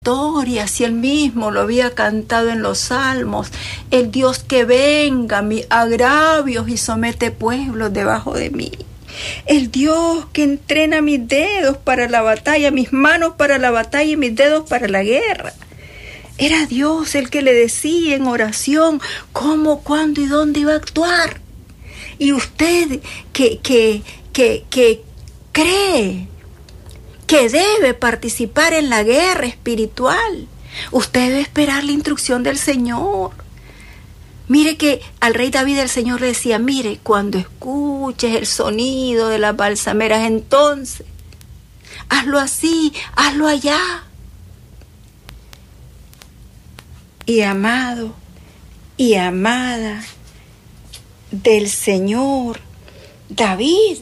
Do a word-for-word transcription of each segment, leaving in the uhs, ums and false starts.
Si él mismo lo había cantado en los salmos, el Dios que venga mis agravios y somete pueblos debajo de mí, el Dios que entrena mis dedos para la batalla, mis manos para la batalla y mis dedos para la guerra. Era Dios el que le decía en oración cómo, cuándo y dónde iba a actuar. Y usted que, que, que, que cree que debe participar en la guerra espiritual, usted debe esperar la instrucción del Señor. Mire que al rey David el Señor le decía, mire, cuando escuches el sonido de las balsameras, entonces, hazlo así, hazlo allá. Y amado y amada del Señor, David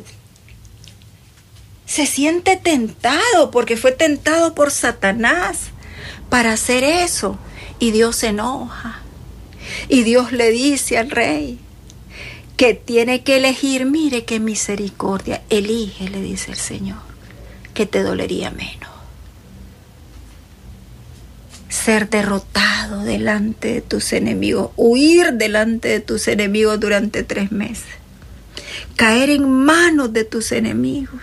se siente tentado porque fue tentado por Satanás para hacer eso. Y Dios se enoja. Y Dios le dice al rey que tiene que elegir, mire qué misericordia, elige, le dice el Señor, que te dolería menos. Ser derrotado delante de tus enemigos, huir delante de tus enemigos durante tres meses, caer en manos de tus enemigos,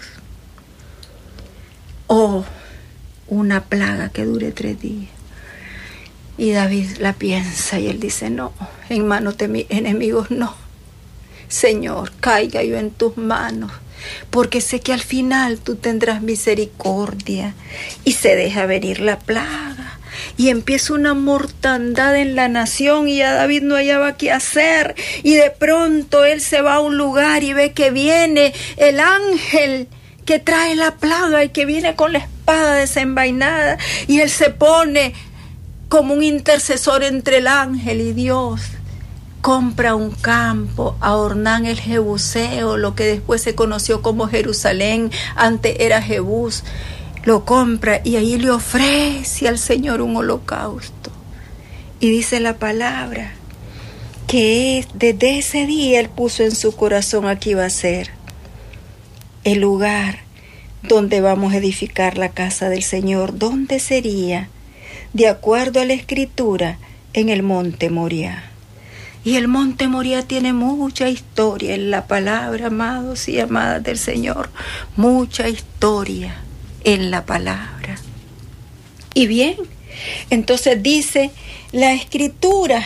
o una plaga que dure tres días. Y David la piensa y él dice, no, en manos de mis enemigos no. Señor, caiga yo en tus manos, porque sé que al final tú tendrás misericordia. Y se deja venir la plaga. Y empieza una mortandad en la nación y ya David no hallaba qué hacer. Y de pronto él se va a un lugar y ve que viene el ángel que trae la plaga y que viene con la espada desenvainada. Y él se pone como un intercesor entre el ángel y Dios. Compra un campo a Ornán el Jebuseo, lo que después se conoció como Jerusalén, antes era Jebús. Lo compra y ahí le ofrece al Señor un holocausto. Y dice la palabra que desde ese día él puso en su corazón, aquí va a ser el lugar donde vamos a edificar la casa del Señor. ¿Dónde sería? De acuerdo a la Escritura, en el monte Moriah. Y el monte Moriah tiene mucha historia en la palabra, amados y amadas del Señor. Mucha historia en la palabra. Y bien, entonces dice la Escritura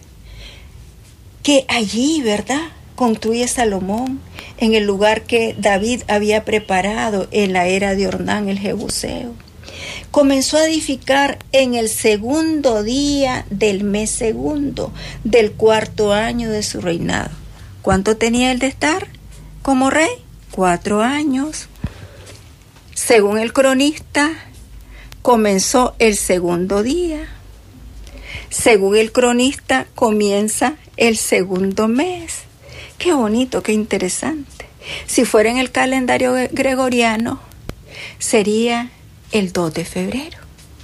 que allí, ¿verdad?, construye Salomón en el lugar que David había preparado en la era de Ornán el Jebuseo. Comenzó a edificar en el segundo día del mes segundo del cuarto año de su reinado. ¿Cuánto tenía él de estar como rey? Cuatro años. Según el cronista, comenzó el segundo día. Según el cronista, comienza el segundo mes. Qué bonito, qué interesante. Si fuera en el calendario gregoriano, sería el dos de febrero.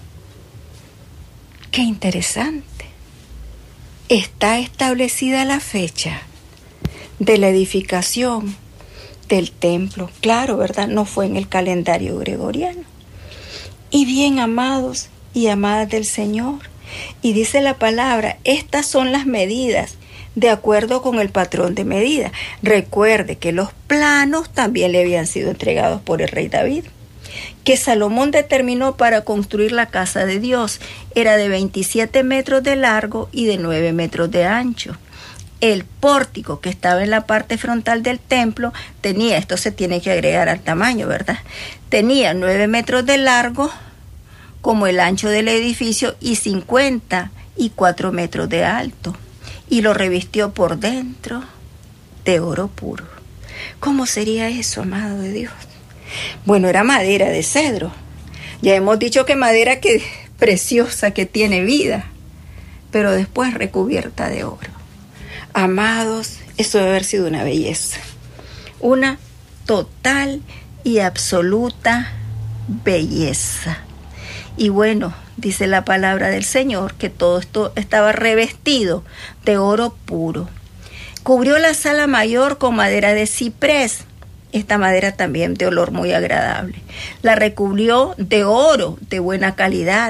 Qué interesante. Está establecida la fecha de la edificación del templo. Claro, ¿verdad? No fue en el calendario gregoriano. Y bien, amados y amadas del Señor, y dice la palabra, estas son las medidas de acuerdo con el patrón de medida. Recuerde que los planos también le habían sido entregados por el rey David, que Salomón determinó para construir la casa de Dios. Era de veintisiete metros de largo y de nueve metros de ancho. El pórtico que estaba en la parte frontal del templo tenía, esto se tiene que agregar al tamaño, ¿verdad? Tenía nueve metros de largo como el ancho del edificio y cincuenta y cuatro metros de alto. Y lo revistió por dentro de oro puro. ¿Cómo sería eso, amado de Dios? Bueno, era madera de cedro. Ya hemos dicho que madera que preciosa, que tiene vida, pero después recubierta de oro. Amados, eso debe haber sido una belleza. Una total y absoluta belleza. Y bueno, dice la palabra del Señor que todo esto estaba revestido de oro puro. Cubrió la sala mayor con madera de ciprés. Esta madera también de olor muy agradable. La recubrió de oro de buena calidad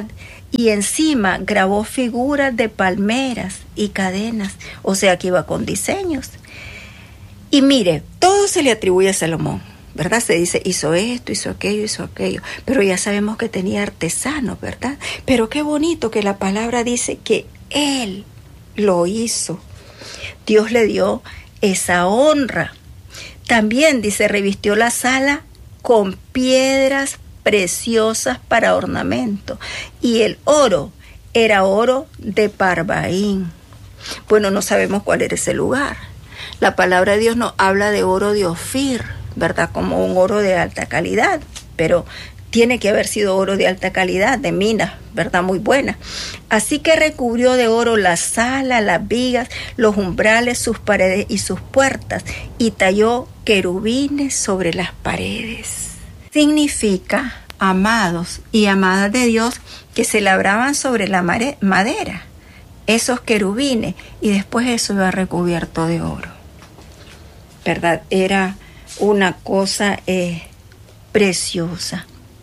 y encima grabó figuras de palmeras y cadenas, o sea que iba con diseños. Y mire, todo se le atribuye a Salomón, ¿verdad? Se dice, hizo esto, hizo aquello, hizo aquello, pero ya sabemos que tenía artesanos, ¿verdad? Pero qué bonito que la palabra dice que él lo hizo. Dios le dio esa honra. También dice, revistió la sala con piedras preciosas para ornamento, y el oro era oro de Parvaín. Bueno, no sabemos cuál era ese lugar. La palabra de Dios nos habla de oro de Ofir, ¿verdad? Como un oro de alta calidad, pero tiene que haber sido oro de alta calidad, de minas, ¿verdad? Muy buena. Así que recubrió de oro la sala, las vigas, los umbrales, sus paredes y sus puertas, y talló querubines sobre las paredes. Significa, amados y amadas de Dios, que se labraban sobre la madera esos querubines, y después eso iba recubierto de oro, ¿verdad? Era una cosa eh, preciosa.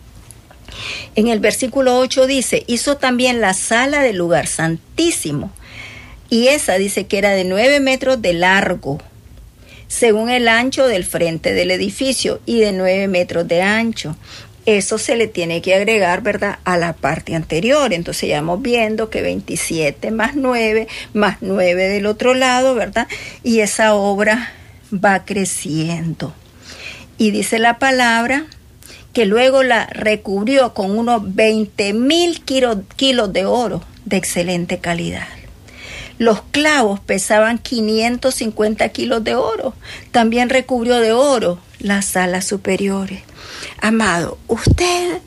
En el versículo ocho dice, hizo también la sala del lugar santísimo, y esa dice que era de nueve metros de largo, según el ancho del frente del edificio, y de nueve metros de ancho. Eso se le tiene que agregar, ¿verdad?, a la parte anterior. Entonces ya vamos viendo que veintisiete más nueve, más nueve del otro lado, ¿verdad? Y esa obra va creciendo. Y dice la palabra que luego la recubrió con unos veinte mil kilos, kilos de oro de excelente calidad. Los clavos pesaban quinientos cincuenta kilos de oro. También recubrió de oro las salas superiores. Amado, usted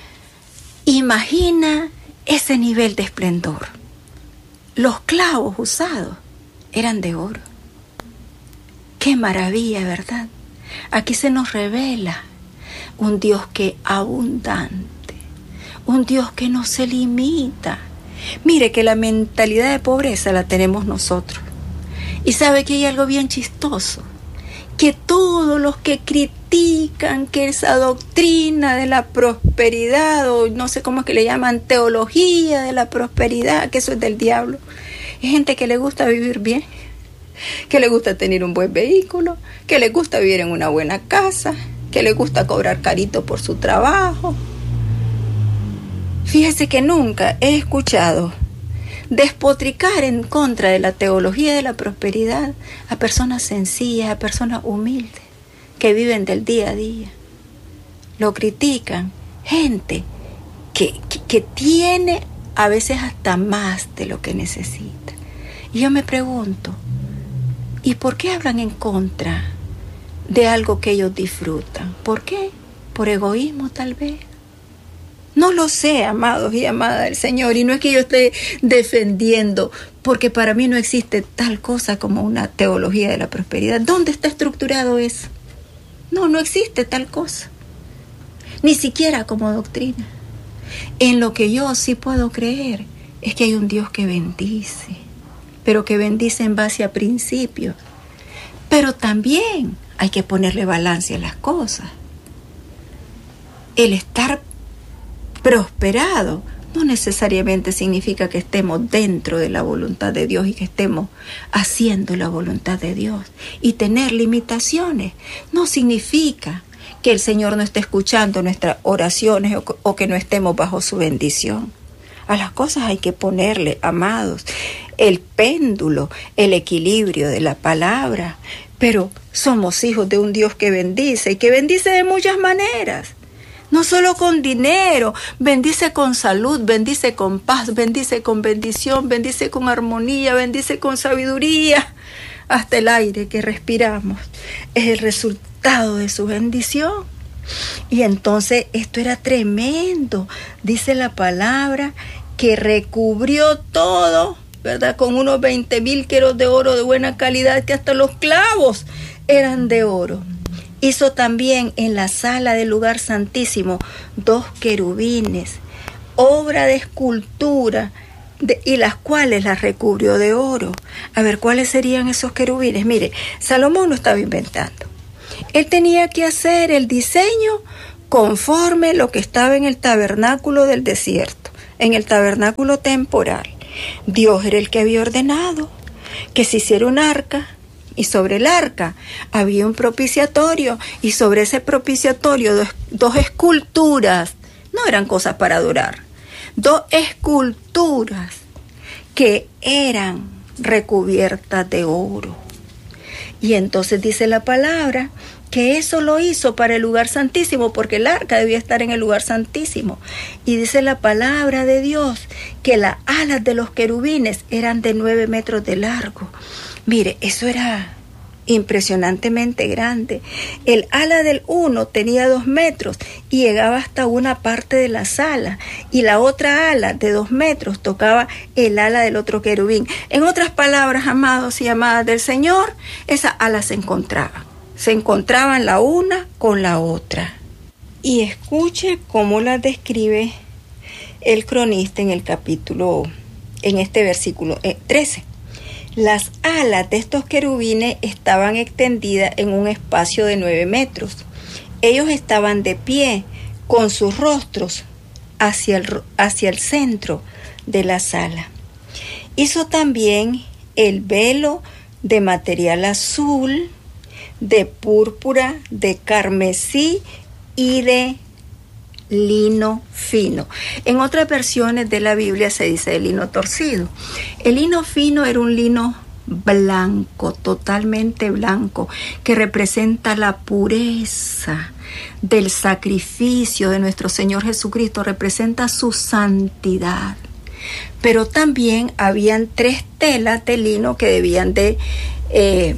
imagina ese nivel de esplendor. Los clavos usados eran de oro. Qué maravilla, ¿verdad? Aquí se nos revela un Dios que es abundante, un Dios que no se limita. Mire que la mentalidad de pobreza la tenemos nosotros. Y sabe que hay algo bien chistoso, que todos los que critican que esa doctrina de la prosperidad, o no sé cómo es que le llaman, teología de la prosperidad, que eso es del diablo, es gente que le gusta vivir bien, que le gusta tener un buen vehículo, que le gusta vivir en una buena casa, que le gusta cobrar carito por su trabajo. Fíjese que nunca he escuchado despotricar en contra de la teología de la prosperidad a personas sencillas, a personas humildes, que viven del día a día. Lo critican gente que, que, que tiene a veces hasta más de lo que necesita. Y yo me pregunto, ¿y por qué hablan en contra de algo que ellos disfrutan? ¿Por qué? ¿Por egoísmo tal vez? No lo sé, amados y amadas del Señor, y no es que yo esté defendiendo, porque para mí no existe tal cosa como una teología de la prosperidad. ¿Dónde está estructurado eso? No, no existe tal cosa, ni siquiera como doctrina. En lo que yo sí puedo creer es que hay un Dios que bendice, pero que bendice en base a principios. Pero también hay que ponerle balance a las cosas. El estar prosperado no necesariamente significa que estemos dentro de la voluntad de Dios y que estemos haciendo la voluntad de Dios. Y tener limitaciones no significa que el Señor no esté escuchando nuestras oraciones o, o que no estemos bajo su bendición. A las cosas hay que ponerle, amados, el péndulo, el equilibrio de la palabra. Pero somos hijos de un Dios que bendice y que bendice de muchas maneras. No solo con dinero, bendice con salud, bendice con paz, bendice con bendición, bendice con armonía, bendice con sabiduría. Hasta el aire que respiramos es el resultado de su bendición. Y entonces esto era tremendo. Dice la palabra que recubrió todo, ¿verdad? Con unos veinte mil kilos de oro de buena calidad, que hasta los clavos eran de oro. Hizo también en la sala del lugar santísimo dos querubines, obra de escultura, de, y las cuales las recubrió de oro. A ver, ¿cuáles serían esos querubines? Mire, Salomón no estaba inventando. Él tenía que hacer el diseño conforme lo que estaba en el tabernáculo del desierto. en el tabernáculo temporal, Dios era el que había ordenado que se hiciera un arca, y sobre el arca había un propiciatorio, y sobre ese propiciatorio dos, dos esculturas, no eran cosas para adorar, dos esculturas que eran recubiertas de oro. Y entonces dice la palabra que eso lo hizo para el lugar santísimo, porque el arca debía estar en el lugar santísimo. Y dice la palabra de Dios que las alas de los querubines eran de nueve metros de largo. Mire, eso era impresionantemente grande. El ala del uno tenía dos metros y llegaba hasta una parte de la sala, y la otra ala de dos metros tocaba el ala del otro querubín. En otras palabras, amados y amadas del Señor, esas alas se encontraban. Se encontraban la una con la otra. Y escuche cómo las describe el cronista en el capítulo, en este versículo eh, trece. Las alas de estos querubines estaban extendidas en un espacio de nueve metros. Ellos estaban de pie con sus rostros hacia el, hacia el centro de la sala. Hizo también el velo de material azul, de púrpura, de carmesí y de lino fino. En otras versiones de la Biblia se dice de lino torcido. El lino fino era un lino blanco, totalmente blanco, que representa la pureza del sacrificio de nuestro Señor Jesucristo, representa su santidad. Pero también habían tres telas de lino que debían de eh,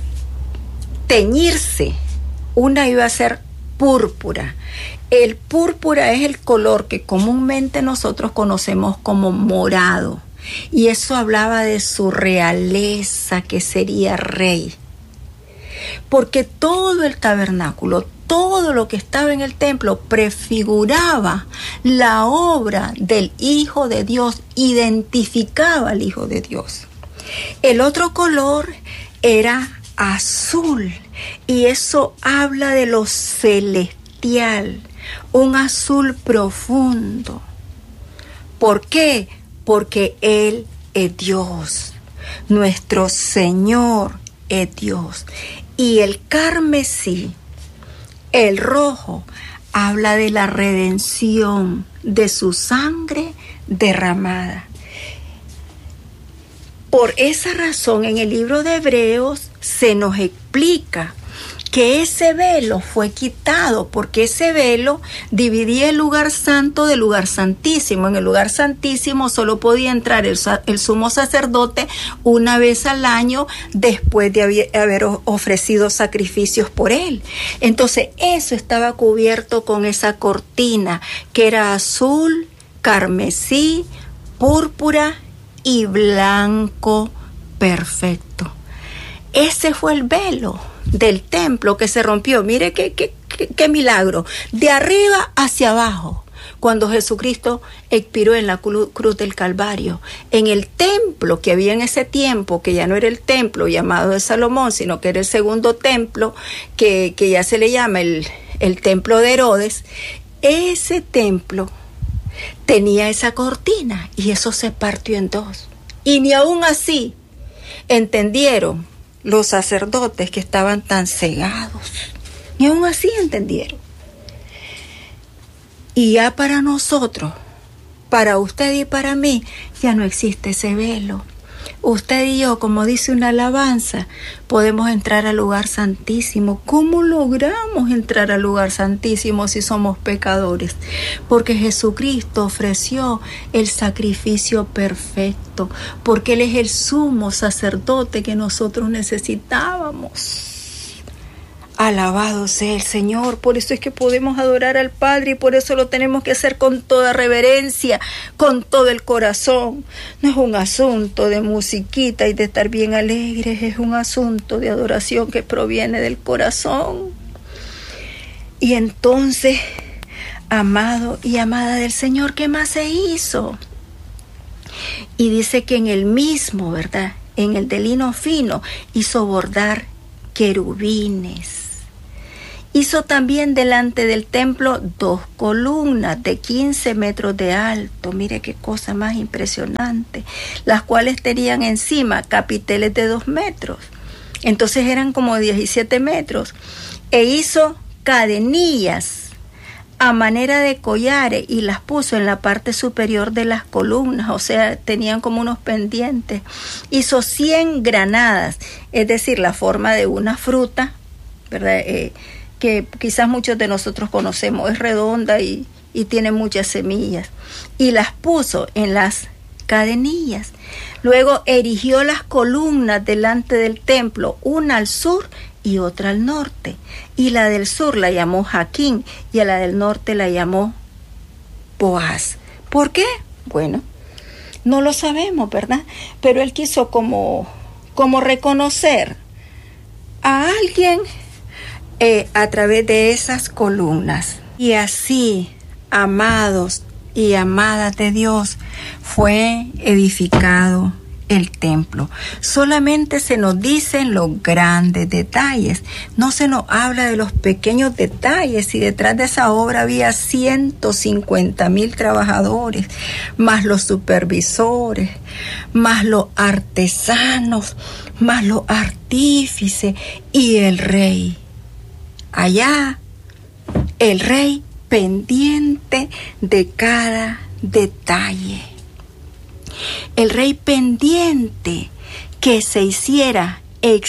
teñirse. Una iba a ser púrpura. El púrpura es el color que comúnmente nosotros conocemos como morado, y eso hablaba de su realeza, que sería rey. Porque todo el tabernáculo, todo lo que estaba en el templo prefiguraba la obra del Hijo de Dios, identificaba al Hijo de Dios. El otro color era azul, y eso habla de lo celestial, un azul profundo. ¿Por qué? Porque Él es Dios, nuestro Señor es Dios. Y el carmesí, el rojo, habla de la redención, de su sangre derramada. Por esa razón, en el libro de Hebreos se nos explica que ese velo fue quitado, porque ese velo dividía el lugar santo del lugar santísimo. En el lugar santísimo solo podía entrar el, el sumo sacerdote una vez al año, después de haber, haber ofrecido sacrificios por él. Entonces eso estaba cubierto con esa cortina que era azul, carmesí, púrpura y blanco perfecto. Ese fue el velo del templo que se rompió. Mire qué, qué, qué, qué milagro. De arriba hacia abajo, cuando Jesucristo expiró en la cruz del Calvario. En el templo que había en ese tiempo, que ya no era el templo llamado de Salomón, sino que era el segundo templo, que, que ya se le llama el, el templo de Herodes. Ese templo tenía esa cortina, y eso se partió en dos. Y ni aún así entendieron los sacerdotes que estaban tan cegados. Ni aún así entendieron. Y ya para nosotros, para usted y para mí, ya no existe ese velo. Usted y yo, como dice una alabanza, podemos entrar al lugar santísimo. ¿Cómo logramos entrar al lugar santísimo si somos pecadores? Porque Jesucristo ofreció el sacrificio perfecto, porque Él es el sumo sacerdote que nosotros necesitábamos. Alabado sea el Señor. Por eso es que podemos adorar al Padre, y por eso lo tenemos que hacer con toda reverencia, con todo el corazón. No es un asunto de musiquita y de estar bien alegres, es un asunto de adoración que proviene del corazón. Y entonces, amado y amada del Señor, ¿qué más se hizo? Y dice que en el mismo, ¿verdad?, en el de lino fino, hizo bordar querubines. Hizo también delante del templo dos columnas de quince metros de alto. Mire qué cosa más impresionante. Las cuales tenían encima capiteles de dos metros. Entonces eran como diecisiete metros. E hizo cadenillas a manera de collares y las puso en la parte superior de las columnas, o sea, tenían como unos pendientes. Hizo cien granadas, es decir, la forma de una fruta, ¿verdad? Eh, que quizás muchos de nosotros conocemos, es redonda y, y tiene muchas semillas, y las puso en las cadenillas. Luego erigió las columnas delante del templo, una al sur y otra al norte, y la del sur la llamó Jaquín y a la del norte la llamó Boaz. ¿Por qué? Bueno, no lo sabemos, ¿verdad? Pero él quiso como, como reconocer a alguien eh, a través de esas columnas. Y así, amados y amadas de Dios, fue edificado el templo. Solamente se nos dicen los grandes detalles, no se nos habla de los pequeños detalles. Y detrás de esa obra había ciento cincuenta mil trabajadores, más los supervisores, más los artesanos, más los artífices y el rey. Allá, el rey pendiente de cada detalle. El rey pendiente que se hiciera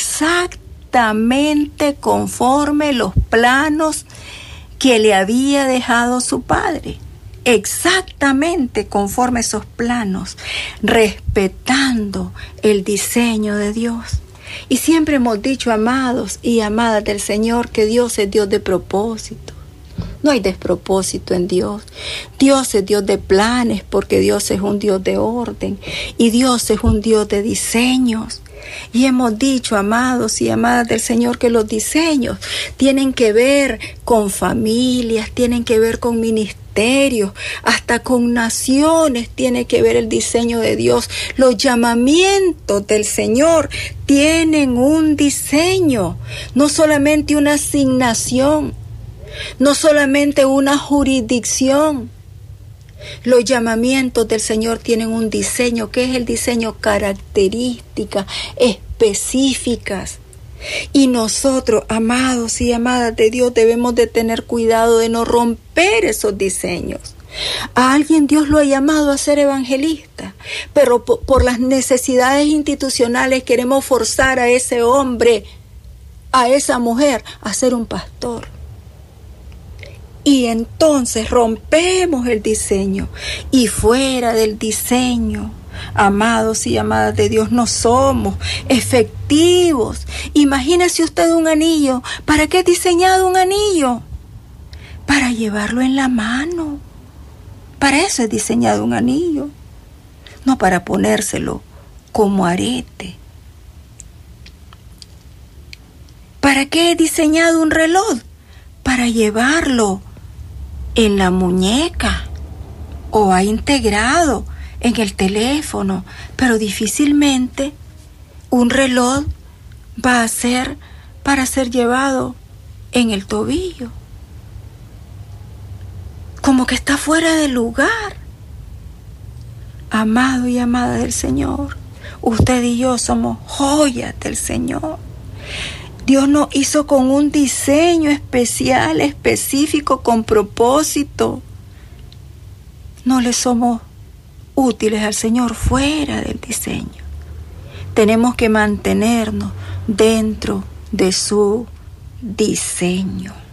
exactamente conforme los planos que le había dejado su padre. Exactamente conforme esos planos, respetando el diseño de Dios. Y siempre hemos dicho, amados y amadas del Señor, que Dios es Dios de propósito. No hay despropósito en Dios. Dios es Dios de planes, porque Dios es un Dios de orden y Dios es un Dios de diseños. Y hemos dicho, amados y amadas del Señor, que los diseños tienen que ver con familias, tienen que ver con ministerios, hasta con naciones tiene que ver el diseño de Dios. Los llamamientos del Señor tienen un diseño, no solamente una asignación, no solamente una jurisdicción. Los llamamientos del Señor tienen un diseño. ¿Qué es el diseño? Características específicas. Y nosotros, amados y amadas de Dios, debemos de tener cuidado de no romper esos diseños. A alguien Dios lo ha llamado a ser evangelista, pero por, por las necesidades institucionales queremos forzar a ese hombre, a esa mujer, a ser un pastor. Y entonces rompemos el diseño. Y fuera del diseño, amados y amadas de Dios, no somos efectivos. Imagínese usted un anillo. ¿Para qué es diseñado un anillo? Para llevarlo en la mano. Para eso es diseñado un anillo. No para ponérselo como arete. ¿Para qué es diseñado un reloj? Para llevarlo en la muñeca o ha integrado en el teléfono, pero difícilmente un reloj va a ser para ser llevado en el tobillo. Como que está fuera de lugar. Amado y amada del Señor, usted y yo somos joyas del Señor. Dios nos hizo con un diseño especial, específico, con propósito. No le somos útiles al Señor fuera del diseño. Tenemos que mantenernos dentro de su diseño.